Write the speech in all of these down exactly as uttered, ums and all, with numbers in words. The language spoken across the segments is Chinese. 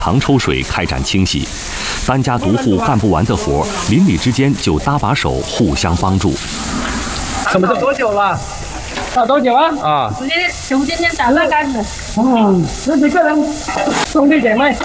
常抽水开展清洗。三家独户干不完的活，邻里之间就搭把手，互相帮助。 什么？多久了？打多久啊？啊， 直接从今天早上开始。 哦，十几个人，兄弟姐妹，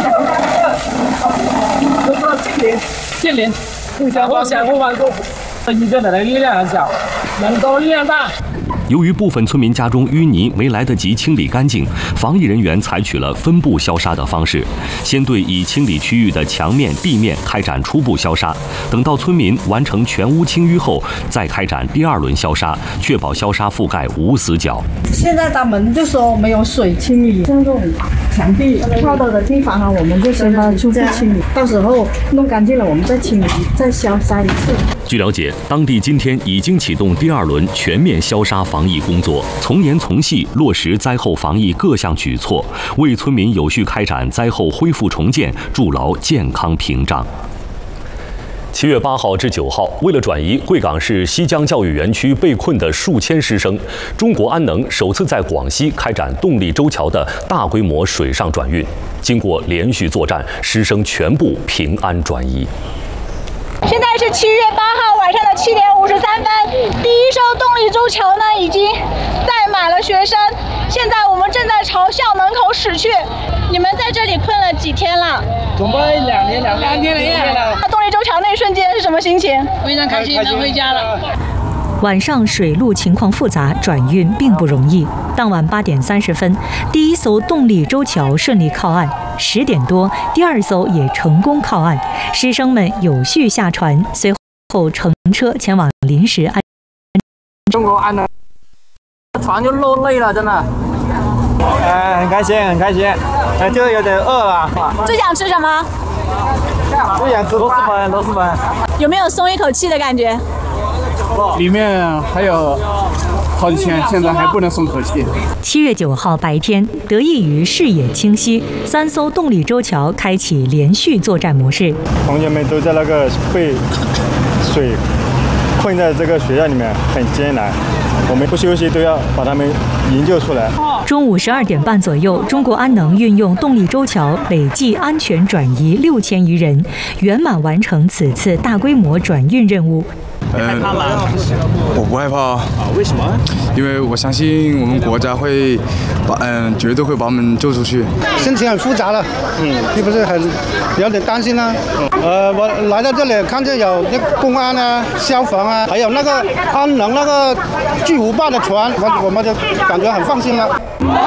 都说近邻，近邻，互相帮相互帮助。一个人的力量很小，人多力量大。 由于部分村民家中淤泥没来得及清理干净，防疫人员采取了分步消杀的方式，先对已清理区域的墙面、地面开展初步消杀，等到村民完成全屋清淤后，再开展第二轮消杀，确保消杀覆盖无死角。 现在他们就说没有水清理，像这种墙壁跳到的地方呢，我们就先把初步清理，到时候弄干净了，我们再清理，再消杀一次。 据了解，当地今天已经启动第二轮全面消杀防疫工作，从严从细落实灾后防疫各项举措，为村民有序开展灾后恢复重建筑牢健康屏障。七月八号至九号，为了转移贵港市西江教育园区被困的数千师生，中国安能首次在广西开展动力周桥的大规模水上转运。经过连续作战，师生全部平安转移。 现在是七月八号晚上的七点五十三分，第一艘动力周桥呢已经载满了学生，现在我们正在朝校门口驶去。你们在这里困了几天了？ 总共两年两两天了夜了。 动力周桥那一瞬间是什么心情？ 非常开心，能回家了。 晚上水路情况复杂，转运并不容易。当晚八点三十分，第一艘动力周桥顺利靠岸。十点多，第二艘也成功靠岸，师生们有序下船，随后乘车前往临时安。 中国安能船就落泪了，真的。哎，很开心，很开心。哎，就是有点饿了。 最想吃什么？ 最想吃螺蛳粉，螺蛳粉。 有没有松一口气的感觉？ 里面还有好几千，现在还不能松口气。 七月九号白天，得益于视野清晰，三艘动力周桥开启连续作战模式。 同学们都在那个被水困在这个学校里面，很艰难。我们不休息都要把他们营救出来。 中午十二点半左右，中国安能运用动力周桥累计安全转移六千余人，圆满完成此次大规模转运任务。 嗯，我不害怕啊， 为什么？ 因为我相信我们国家会把嗯，绝对会把我们救出去。 心情很复杂了，嗯，是不是很有点担心呢？呃，我来到这里看见有那公安啊、消防啊，还有那个安能那个巨无霸的船，我我们就感觉很放心了。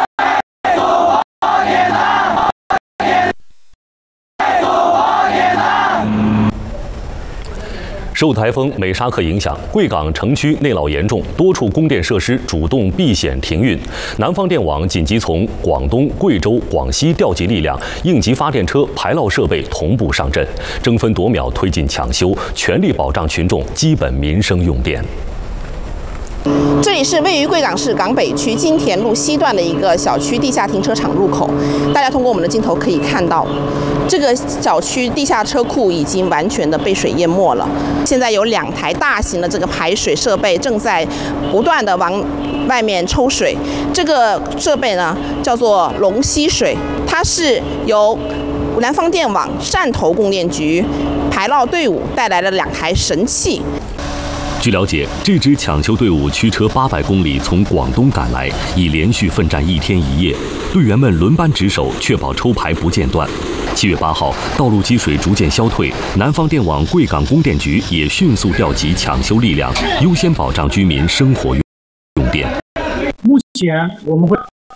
受台风美沙克影响，贵港城区内涝严重，多处供电设施主动避险停运。南方电网紧急从广东、贵州、广西调集力量，应急发电车、排涝设备同步上阵，争分夺秒推进抢修，全力保障群众基本民生用电。 这里是位于贵港市港北区金田路西段的一个小区地下停车场入口，大家通过我们的镜头可以看到，这个小区地下车库已经完全的被水淹没了。现在有两台大型的这个排水设备正在不断的往外面抽水，这个设备呢叫做龙吸水，它是由南方电网汕头供电局排涝队伍带来了两台神器。 据了解，这支抢修队伍驱车八百公里从广东赶来，已连续奋战一天一夜，队员们轮班值守，确保抽排不间断。七月八号，道路积水逐渐消退，南方电网贵港供电局也迅速调集抢修力量，优先保障居民生活用电。 目前我们会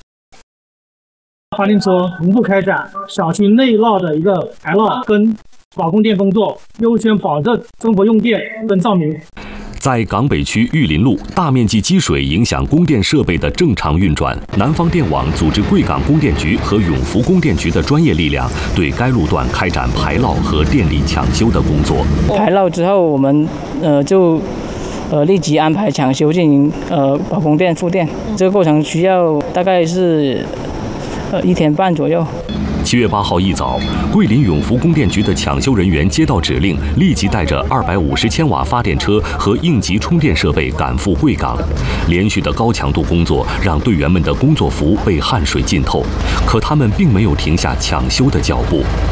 发电车同步开展小区内涝的一个排涝跟保供电工作，优先保证生活用电跟照明。 在港北区玉林路，大面积积水影响供电设备的正常运转。南方电网组织贵港供电局和永福供电局的专业力量，对该路段开展排涝和电力抢修的工作。 排涝之后，我们呃就呃立即安排抢修进行呃保供电复电，这个过程需要大概是呃一天半左右。 七月八号一早，桂林永福供电局的抢修人员接到指令，立即带着二百五十千瓦发电车和应急充电设备赶赴贵港。连续的高强度工作让队员们的工作服被汗水浸透，可他们并没有停下抢修的脚步。